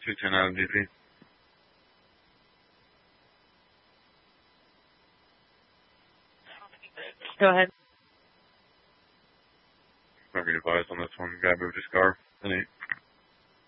210 out of DP. Go ahead. I'll be advised on this one. Guy moved his car. 10-8.